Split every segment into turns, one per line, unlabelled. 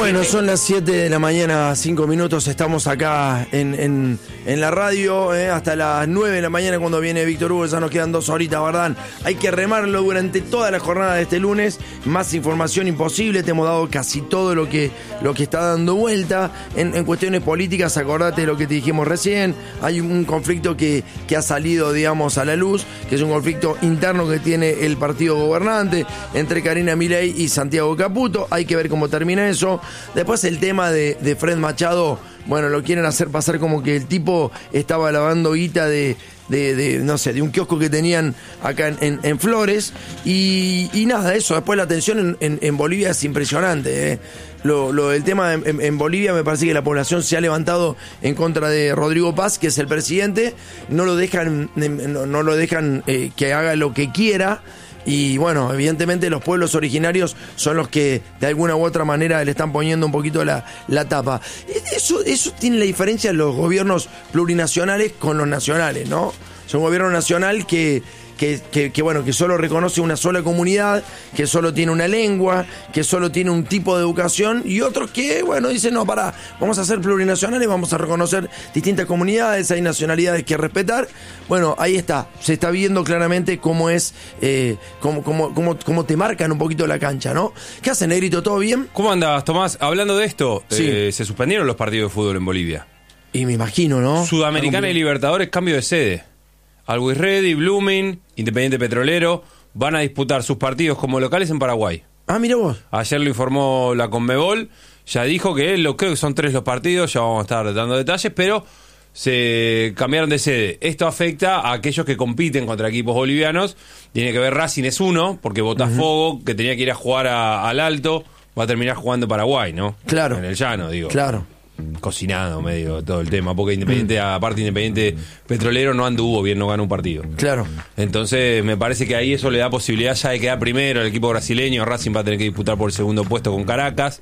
Bueno, son las 7 de la mañana, 5 minutos, estamos acá en la radio, hasta las 9 de la mañana cuando viene Víctor Hugo, ya nos quedan 2 horitas, ¿verdad? Hay que remarlo durante toda la jornada de este lunes, más información imposible, te hemos dado casi todo lo que está dando vuelta, en cuestiones políticas, acordate de lo que te dijimos recién, hay un conflicto que ha salido, digamos, a la luz, que es un conflicto interno que tiene el partido gobernante, entre Karina Milei y Santiago Caputo, hay que ver cómo termina eso. Después el tema de Fred Machado, bueno, lo quieren hacer pasar como que el tipo estaba lavando guita de no sé, de un kiosco que tenían acá en Flores, y nada, eso. Después la tensión en Bolivia es impresionante, el tema en Bolivia, me parece que la población se ha levantado en contra de Rodrigo Paz, que es el presidente, no lo dejan que haga lo que quiera. Y bueno, evidentemente los pueblos originarios son los que de alguna u otra manera le están poniendo un poquito la tapa. Eso tiene la diferencia en los gobiernos plurinacionales con los nacionales, ¿no? Es un gobierno nacional que bueno, que solo reconoce una sola comunidad, que solo tiene una lengua, que solo tiene un tipo de educación, y otros que, bueno, dicen, no, vamos a ser plurinacionales, vamos a reconocer distintas comunidades, hay nacionalidades que respetar. Bueno, ahí está, se está viendo claramente cómo es, cómo te marcan un poquito la cancha, ¿no? ¿Qué hace, Negrito? ¿Todo bien?
¿Cómo andas, Tomás? Hablando de esto,
sí.
Se suspendieron los partidos de fútbol en Bolivia.
Y me imagino, ¿no?
Sudamericana y Libertadores, cambio de sede. Always Ready, Blooming, Independiente Petrolero van a disputar sus partidos como locales en Paraguay.
Ah, mira vos.
Ayer lo informó la Conmebol, ya dijo que creo que son 3 los partidos, ya vamos a estar dando detalles, pero se cambiaron de sede. Esto afecta a aquellos que compiten contra equipos bolivianos. Tiene que ver, Racing es uno, porque Botafogo, que tenía que ir a jugar al Alto, va a terminar jugando en Paraguay, ¿no?
Claro.
En el llano, digo.
Claro.
Cocinado medio todo el tema, porque aparte Independiente Petrolero no anduvo bien, no ganó un partido.
Claro.
Entonces me parece que ahí eso le da posibilidad ya de quedar primero el equipo brasileño. Racing va a tener que disputar por el segundo puesto con Caracas,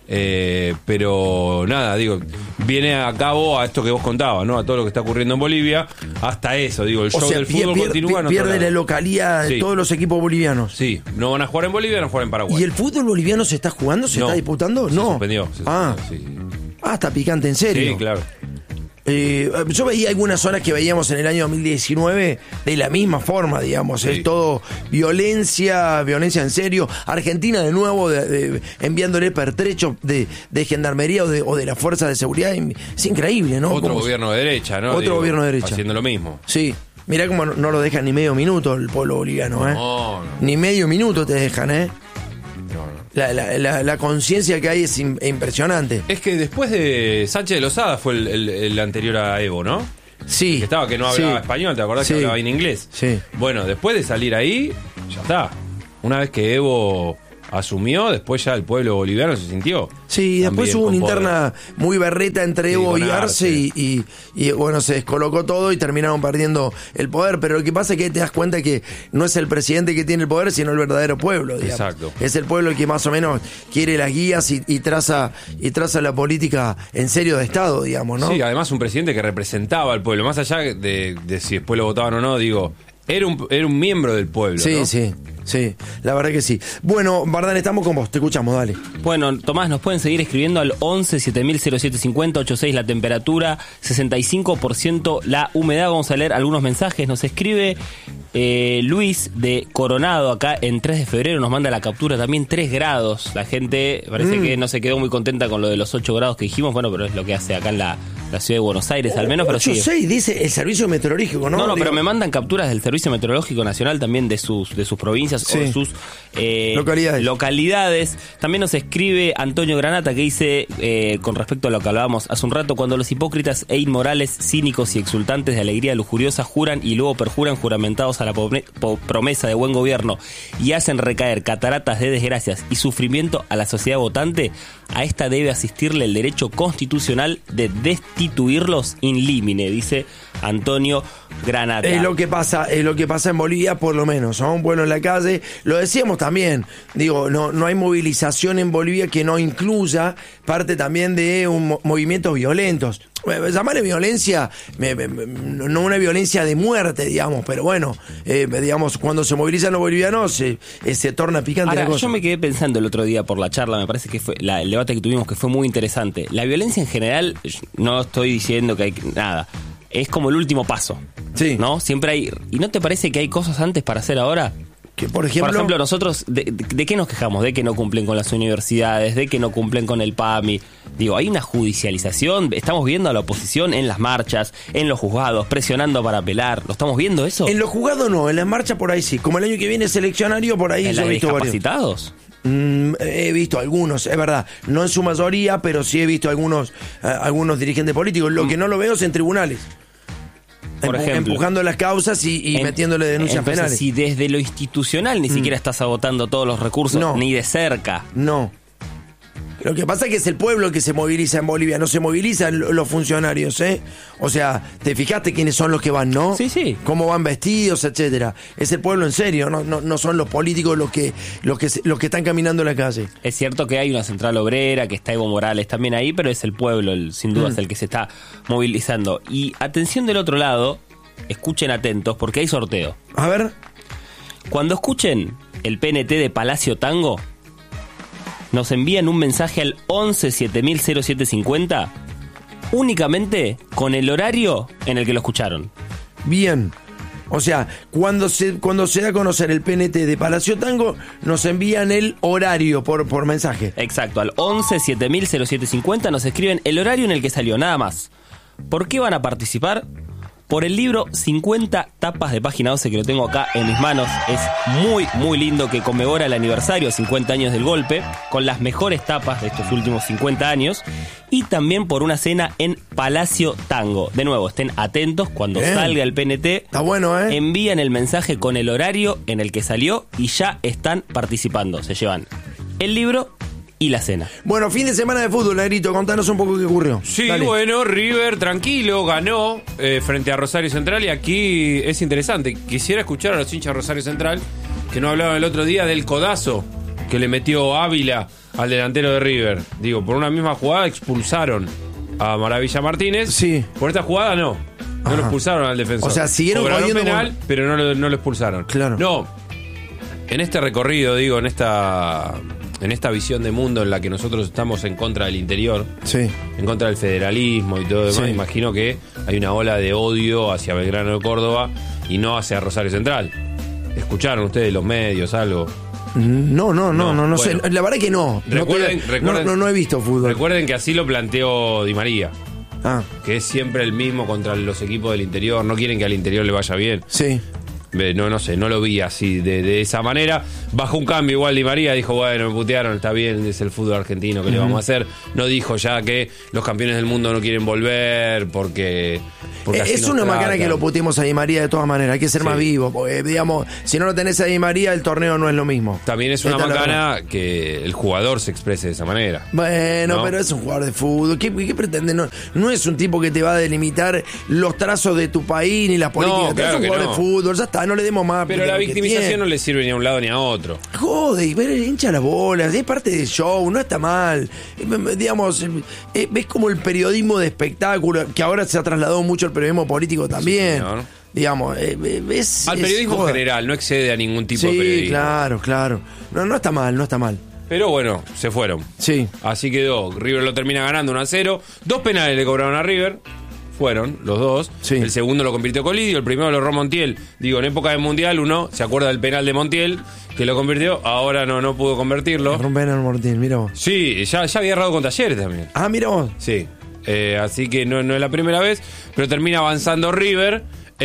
pero nada, digo, viene a cabo a esto que vos contabas, ¿no? A todo lo que está ocurriendo en Bolivia, hasta eso, digo, el show del fútbol continúa.
Pierde la localidad de todos los equipos bolivianos.
Sí, no van a jugar en Bolivia, van a jugar en Paraguay.
¿Y el fútbol boliviano se está jugando? ¿Se está disputando? No.
Suspendió.
Sí. Ah, está picante, en serio.
Sí, claro.
Yo veía algunas zonas que veíamos en el año 2019 de la misma forma, digamos. Sí. Es todo violencia en serio. Argentina de nuevo enviándole pertrechos de gendarmería o de la fuerza de seguridad. Es increíble, ¿no?
Otro gobierno de derecha, ¿no?
Otro gobierno de derecha.
Haciendo lo mismo.
Sí. Mirá cómo no lo dejan ni medio minuto el pueblo boliviano, ¿eh? No. Ni medio minuto te dejan, ¿eh? La conciencia que hay es impresionante.
Es que después de Sánchez de Lozada fue el anterior a Evo, ¿no?
Sí.
Que no hablaba español, ¿te acordás que hablaba en inglés?
Sí.
Bueno, después de salir ahí, ya está. Una vez que Evo asumió, después ya el pueblo boliviano se sintió.
Sí, después hubo una interna muy berreta entre Evo y Arce y bueno, se descolocó todo y terminaron perdiendo el poder, pero lo que pasa es que te das cuenta que no es el presidente que tiene el poder, sino el verdadero pueblo, digamos. Exacto. Es el pueblo el que más o menos quiere las guías y traza la política en serio de Estado, digamos, ¿no?
Sí, además un presidente que representaba al pueblo, más allá de si después lo votaban o no, digo, era un miembro del pueblo,
sí, ¿no? Sí, la verdad que sí. Bueno, Bardán, estamos con vos, te escuchamos, dale.
Bueno, Tomás, nos pueden seguir escribiendo al 11 700750, 86 la temperatura, 65% la humedad. Vamos a leer algunos mensajes. Nos escribe Luis de Coronado, acá en 3 de febrero, nos manda la captura también, 3 grados. La gente parece que no se quedó muy contenta con lo de los 8 grados que dijimos, bueno, pero es lo que hace acá en la ciudad de Buenos Aires, al menos.
8-6 dice el Servicio Meteorológico, ¿no?
No, pero me mandan capturas del Servicio Meteorológico Nacional también de sus provincias o de sus localidades. También nos escribe Antonio Granata, que dice, con respecto a lo que hablábamos hace un rato, cuando los hipócritas e inmorales, cínicos y exultantes de alegría lujuriosa juran y luego perjuran, juramentados a la promesa de buen gobierno, y hacen recaer cataratas de desgracias y sufrimiento a la sociedad votante, a esta debe asistirle el derecho constitucional de destituirlos in limine, dice Antonio Granata.
Es lo que pasa en Bolivia, por lo menos, ¿no? Un pueblo en la calle, lo decíamos también, digo, no hay movilización en Bolivia que no incluya parte también de movimientos violentos. llamarle violencia, no una violencia de muerte, digamos, pero bueno, digamos, cuando se movilizan los bolivianos se torna picante.
Ahora,
la cosa.
yo me quedé pensando el otro día por la charla, me parece que fue el debate que tuvimos que fue muy interesante. La violencia en general, no estoy diciendo que hay nada, es como el último paso.
Sí.
¿No? Siempre hay. ¿Y no te parece que hay cosas antes para hacer ahora?
Que, por ejemplo,
nosotros, ¿de qué nos quejamos? De que no cumplen con las universidades, de que no cumplen con el PAMI. Digo, hay una judicialización. Estamos viendo a la oposición en las marchas, en los juzgados, presionando para apelar. ¿Lo estamos viendo eso?
en los juzgados no, en las marchas por ahí sí. Como el año que viene es eleccionario, por ahí
¿En
yo
la
he
de
visto varios.
discapacitados?
He visto algunos, es verdad. No en su mayoría, pero sí he visto algunos dirigentes políticos. Lo que no lo veo es en tribunales.
Por ejemplo,
empujando las causas y metiéndole denuncias
entonces,
penales.
Si desde lo institucional ni siquiera estás agotando todos los recursos,
No.
ni de cerca.
No. Lo que pasa es que es el pueblo el que se moviliza en Bolivia, no se movilizan los funcionarios, ¿eh? O sea, te fijaste quiénes son los que van, ¿no?
Sí, sí.
Cómo van vestidos, etcétera. Es el pueblo en serio, no son los políticos los que están caminando en la calle.
Es cierto que hay una central obrera, que está Evo Morales también ahí, pero es el pueblo, sin duda, es el que se está movilizando. Y atención del otro lado, escuchen atentos, porque hay sorteo.
A ver.
Cuando escuchen el PNT de Palacio Tango, nos envían un mensaje al 11 7000 0750 únicamente con el horario en el que lo escucharon.
Bien. O sea, cuando se da a conocer el PNT de Palacio Tango, nos envían el horario por mensaje.
Exacto, al 11 7000 0750 nos escriben el horario en el que salió, nada más. ¿Por qué van a participar? Por el libro 50 tapas de página 12, que lo tengo acá en mis manos. Es muy, muy lindo, que conmemora el aniversario, 50 años del golpe, con las mejores tapas de estos últimos 50 años. Y también por una cena en Palacio Tango. De nuevo, estén atentos cuando
Bien.
salga el PNT.
Está bueno, ¿eh?
Envían el mensaje con el horario en el que salió y ya están participando. Se llevan el libro y la cena.
Bueno, fin de semana de fútbol, Negrito. Contanos un poco qué ocurrió.
Sí,
Dale.
bueno, River tranquilo, ganó frente a Rosario Central y aquí es interesante. Quisiera escuchar a los hinchas de Rosario Central que no hablaban el otro día del codazo que le metió Ávila al delantero de River. Digo, por una misma jugada expulsaron a Maravilla Martínez.
Sí.
Por esta jugada no. No lo expulsaron al defensor.
O sea, siguieron
Cobraron
jodiendo
penal,
con-
pero no lo expulsaron.
Claro.
No. En este recorrido, digo, en esta visión de mundo en la que nosotros estamos en contra del interior,
Sí.
en contra del federalismo y todo lo demás,
Sí.
imagino que hay una ola de odio hacia Belgrano de Córdoba y no hacia Rosario Central. ¿Escucharon ustedes los medios algo?
No
No,
sé.
bueno.
La verdad que no. No he visto fútbol.
Recuerden que así lo planteó Di María,
Ah,
que es siempre el mismo contra los equipos del interior, no quieren que al interior le vaya bien.
sí.
No sé, no lo vi así, de esa manera. Bajó un cambio igual Di María, dijo, bueno, me putearon, está bien, es el fútbol argentino, ¿qué le vamos a hacer? No dijo ya que los campeones del mundo no quieren volver porque así
Es
nos
una macana
tratan.
que lo puteemos a Di María de todas maneras. Hay que ser
Sí.
más vivo. Porque, digamos, si no lo tenés a Di María, el torneo no es lo mismo.
También es una
Esta es la verdad.
macana que el jugador se exprese de esa manera.
Bueno,
¿No?
pero es un jugador de fútbol. ¿Qué pretende? No es un tipo que te va a delimitar los trazos de tu país ni las políticas.
claro
es un
que
jugador
no.
de fútbol. Ya está, no le demos más.
Pero
de
la
lo que
victimización
tiene.
no le sirve ni a un lado ni a otro.
Jode, y ver hincha las bolas, es parte del show, no está mal. Digamos, ves como el periodismo de espectáculo, que ahora se ha trasladado mucho al periodismo político también.
señor.
Digamos, es.
Al periodismo
joda.
general, no excede a ningún tipo de
Sí,
periodismo.
claro. No está mal, no está mal.
Pero bueno, se fueron.
Sí.
Así quedó. River lo termina ganando 1-0. 2 penales le cobraron a River. Fueron los dos.
Sí.
El segundo lo convirtió Colidio, el primero lo erró Montiel. Digo, en época del Mundial uno se acuerda del penal de Montiel, que lo convirtió, ahora no pudo convertirlo.
Rompen al Martín, mira vos.
Sí, ya había errado con Talleres también.
Ah, mira vos.
Sí. Así que no es la primera vez, pero termina avanzando River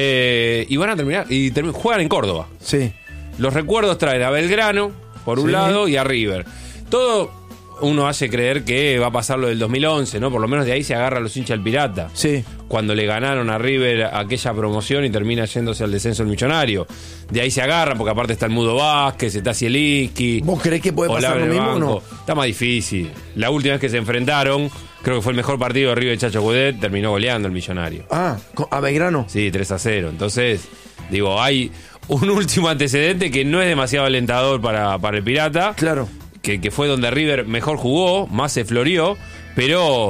y van a terminar. Juegan en Córdoba.
Sí.
Los recuerdos traen a Belgrano, por un
Sí.
lado, y a River. Todo uno hace creer que va a pasar lo del 2011, ¿no? Por lo menos de ahí se agarra a los hinchas del Pirata.
Sí.
Cuando le ganaron a River aquella promoción y termina yéndose al descenso el Millonario. De ahí se agarra, porque aparte está el Mudo Vázquez, está Cieliski.
¿Vos creés que puede pasar lo mismo o no?
Está más difícil. La última vez que se enfrentaron, creo que fue el mejor partido de River de Chacho Coudet, terminó goleando el Millonario.
Ah, a Belgrano.
Sí, 3-0. Entonces, digo, hay un último antecedente que no es demasiado alentador para el Pirata.
Claro.
Que fue donde River mejor jugó, más se floreó, pero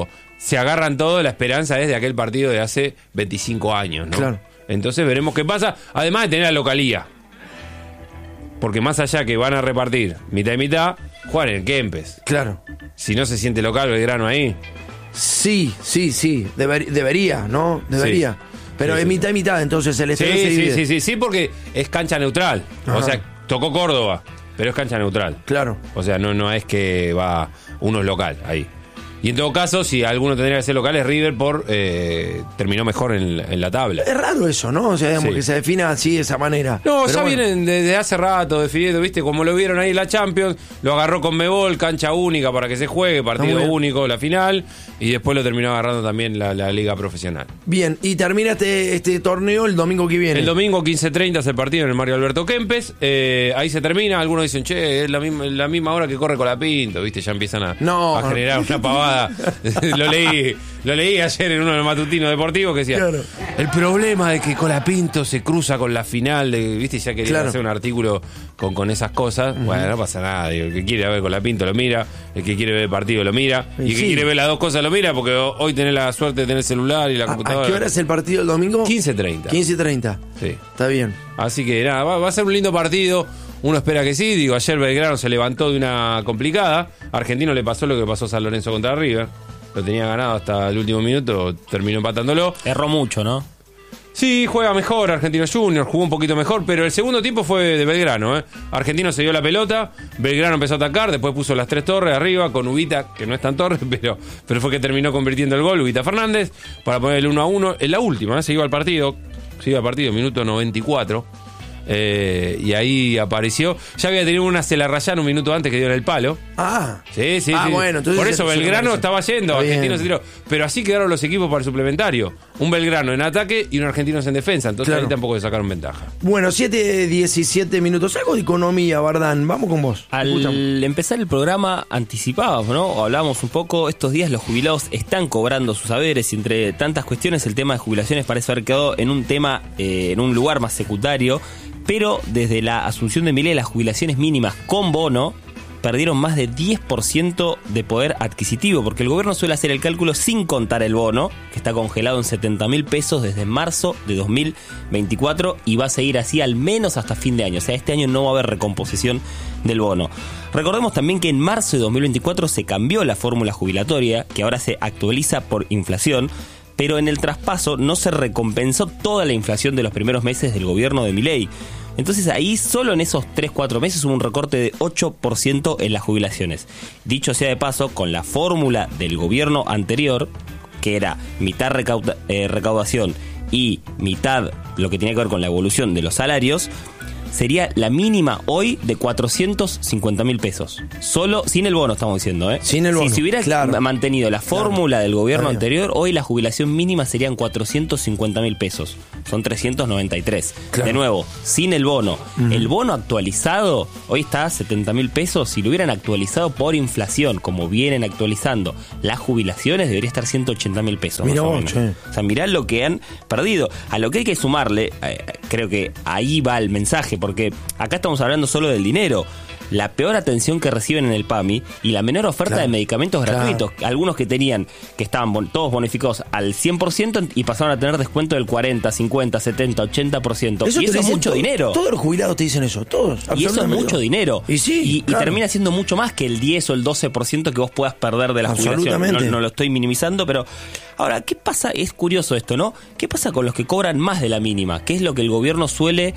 se agarran todo, la esperanza es de aquel partido de hace 25 años, ¿no?
Claro.
Entonces veremos qué pasa, además de tener la localía. Porque más allá que van a repartir mitad y mitad, juegan en el Kempes.
Claro.
Si no se siente local Belgrano ahí.
Sí. Debería, ¿no? Debería.
Sí.
Pero
Sí,
es
sí.
mitad y mitad, entonces el estadio se divide.
Sí, porque es cancha neutral.
Ajá.
O sea, tocó Córdoba, pero es cancha neutral.
Claro.
O sea, no es que va uno es local ahí. Y en todo caso, si alguno tendría que ser local, es River terminó mejor en la tabla.
Es raro eso, ¿no? O sea, digamos
Sí.
que se defina así de esa manera.
No,
Pero
ya
bueno.
vienen desde hace rato definiendo, ¿viste? Como lo vieron ahí en la Champions, lo agarró con Mebol, cancha única para que se juegue, partido
bien.
único, la final, y después lo terminó agarrando también la Liga Profesional.
Bien, y termina este torneo el domingo que viene.
El domingo 15:30 es el partido en el Mario Alberto Kempes, ahí se termina, algunos dicen, che, es la misma hora que corre Colapinto, ¿viste? Ya empiezan a generar una pavada. Lo leí ayer en uno de los matutinos deportivos que decía,
Claro.
el problema de que Colapinto se cruza con la final, ¿viste? Ya quería
Claro.
hacer un artículo con esas cosas. Bueno, no pasa nada, digo, el que quiere ver Colapinto lo mira, el que quiere ver el partido lo mira, y el que
Sí.
quiere ver las dos cosas lo mira, porque hoy tenés la suerte de tener el celular y la computadora.
¿A qué hora es el partido el domingo?
15:30.
15:30.
Sí.
Está bien.
Así que nada, va a ser un lindo partido. Uno espera que sí. Digo, ayer Belgrano se levantó de una complicada. A Argentino le pasó lo que pasó a San Lorenzo contra River. Lo tenía ganado hasta el último minuto, terminó empatándolo.
Erró mucho, ¿no?
Sí, juega mejor Argentino Junior, jugó un poquito mejor, pero el segundo tiempo fue de Belgrano, ¿eh? Argentino se dio la pelota, Belgrano empezó a atacar, después puso las 3 torres arriba con Ubita, que no es tan torre, pero fue que terminó convirtiendo el gol, Ubita Fernández, para poner el 1-1. En la última, se iba al partido, minuto 94. Y ahí apareció. Ya había tenido una, se la rayaron un minuto antes que dio en el palo. Sí.
Bueno, entonces
por eso Belgrano estaba yendo,
Está
Argentino
bien.
se tiró. Pero así quedaron los equipos para el suplementario. Un Belgrano en ataque y un Argentino en defensa. Entonces
Claro.
ahí tampoco le sacaron ventaja.
Bueno, 7:17 minutos. Algo de economía, Bardán. Vamos con vos. Escuchamos.
Al empezar el programa anticipábamos, ¿no? O hablábamos un poco, estos días los jubilados están cobrando sus haberes y entre tantas cuestiones el tema de jubilaciones parece haber quedado en un tema, en un lugar más secundario, pero desde la asunción de Milei las jubilaciones mínimas con bono perdieron más de 10% de poder adquisitivo, porque el gobierno suele hacer el cálculo sin contar el bono, que está congelado en 70.000 pesos desde marzo de 2024 y va a seguir así al menos hasta fin de año. O sea, este año no va a haber recomposición del bono. Recordemos también que en marzo de 2024 se cambió la fórmula jubilatoria, que ahora se actualiza por inflación, pero en el traspaso no se recompensó toda la inflación de los primeros meses del gobierno de Milei. Entonces ahí solo en esos 3-4 meses hubo un recorte de 8% en las jubilaciones. Dicho sea de paso, con la fórmula del gobierno anterior, que era mitad recaudación y mitad lo que tenía que ver con la evolución de los salarios, sería la mínima hoy de 450.000 pesos. Solo, sin el bono estamos diciendo, ¿eh?
Sin el bono,
Si se hubiera
claro.
mantenido la fórmula del gobierno
Está bien.
anterior, hoy la jubilación mínima serían 450.000 pesos. Son 393.
Claro.
De nuevo, sin el bono. El bono actualizado hoy está a 70.000 pesos. Si lo hubieran actualizado por inflación, como vienen actualizando las jubilaciones, debería estar 180.000 pesos.
Mirá
más o
vos,
menos.
che.
O sea, mirá lo que han perdido. A lo que hay que sumarle, creo que ahí va el mensaje, porque acá estamos hablando solo del dinero. La peor atención que reciben en el PAMI y la menor oferta
Claro.
de medicamentos
Claro.
gratuitos. Algunos que estaban todos bonificados al 100% y pasaron a tener descuento del 40, 50, 70, 80%. Y
te
eso es
dicen
mucho dinero.
Todos los jubilados te dicen eso, todos.
Y eso es
absolutamente.
mucho dinero.
Y sí,
y
claro.
termina siendo mucho más que el 10 o el 12% que vos puedas perder de la jubilación.
Absolutamente.
No lo estoy minimizando, pero ahora, ¿qué pasa? Es curioso esto, ¿no? ¿Qué pasa con los que cobran más de la mínima? ¿Qué es lo que el gobierno suele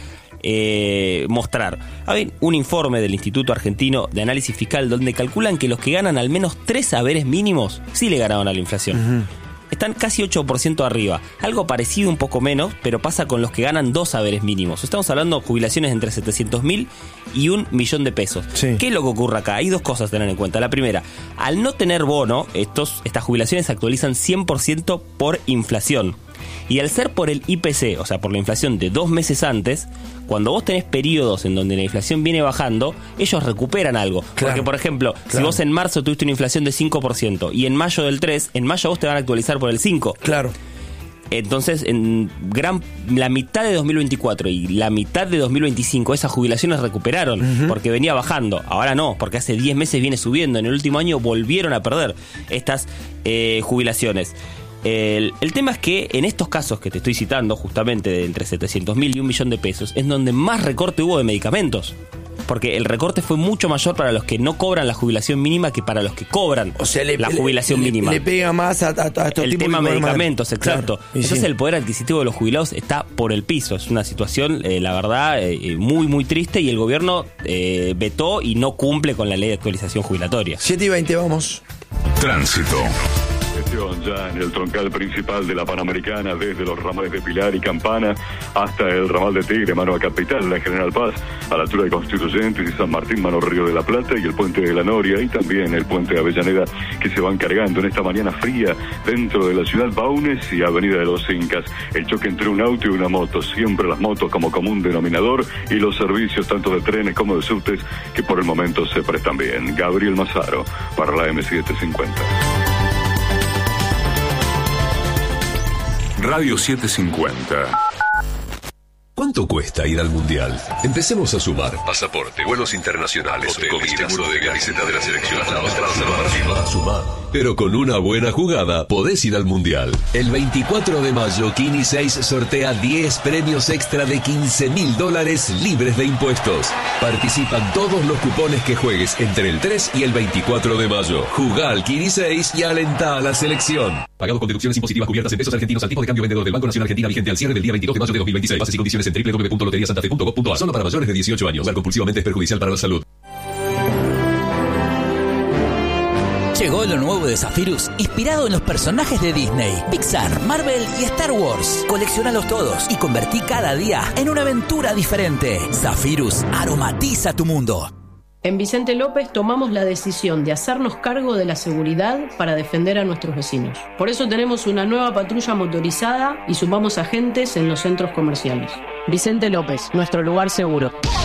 mostrar? Hay un informe del Instituto Argentino de Análisis Fiscal donde calculan que los que ganan al menos 3 haberes mínimos sí le ganaron a la inflación. Están casi 8% arriba. Algo parecido, un poco menos, pero pasa con los que ganan 2 haberes mínimos. Estamos hablando de jubilaciones entre 700.000 y 1 millón de pesos.
Sí.
¿Qué es lo que ocurre acá? Hay dos cosas a tener en cuenta. La primera, al no tener bono, estas jubilaciones se actualizan 100% por inflación. Y al ser por el IPC, o sea, por la inflación de 2 meses antes, cuando vos tenés periodos en donde la inflación viene bajando, ellos recuperan algo.
Claro.
Porque, por ejemplo, si
Claro.
vos en marzo tuviste una inflación de 5% y en mayo del 3%, en mayo vos te van a actualizar por el 5%.
Claro.
Entonces, la mitad de 2024 y la mitad de 2025, esas jubilaciones recuperaron, porque venía bajando. Ahora no, porque hace 10 meses viene subiendo. En el último año volvieron a perder estas jubilaciones. El tema es que en estos casos que te estoy citando, justamente de entre 700.000 y 1 millón de pesos, es donde más recorte hubo de medicamentos. Porque el recorte fue mucho mayor para los que no cobran la jubilación mínima que para los que cobran la jubilación mínima.
Le pega más a estos
el tema de medicamentos, exacto.
Claro,
entonces el poder adquisitivo de los jubilados está por el piso. Es una situación, la verdad, muy, muy triste, y el gobierno vetó y no cumple con la ley de actualización jubilatoria.
7:20, vamos.
Tránsito.
Ya en el troncal principal de la Panamericana, desde los ramales de Pilar y Campana hasta el ramal de Tigre, mano a Capital, la General Paz, a la altura de Constituyentes y San Martín, mano Río de la Plata, y el puente de la Noria, y también el puente de Avellaneda, que se van cargando en esta mañana fría dentro de la ciudad. Baunes y Avenida de los Incas, el choque entre un auto y una moto, siempre las motos como común denominador, y los servicios tanto de trenes como de subtes que por el momento se prestan bien. Gabriel Mazaro para la M750.
Radio 750. ¿Cuánto cuesta ir al Mundial? Empecemos a sumar. Pasaporte, vuelos internacionales, comida, seguro de camiseta de la selección. Sumar. Pero con una buena jugada podés ir al Mundial. El 24 de mayo, Kini 6 sortea 10 premios extra de $15.000 libres de impuestos. Participan todos los cupones que juegues entre el 3 y el 24 de mayo. Jugá al Kini 6 y alentá a la selección. Pagado con deducciones impositivas cubiertas en pesos argentinos al tipo de cambio vendedor del Banco Nacional Argentina, vigente al cierre del día 22 de mayo de 2026. Bases y condiciones en www.loteriasantafe.gov.ar. Solo para mayores de 18 años. Jugar compulsivamente es perjudicial para la salud.
Llegó lo nuevo de Zephyrus, inspirado en los personajes de Disney, Pixar, Marvel y Star Wars. Colecciónalos todos y convertí cada día en una aventura diferente. Zephyrus aromatiza tu mundo.
En Vicente López tomamos la decisión de hacernos cargo de la seguridad para defender a nuestros vecinos. Por eso tenemos una nueva patrulla motorizada y sumamos agentes en los centros comerciales. Vicente López, nuestro lugar seguro.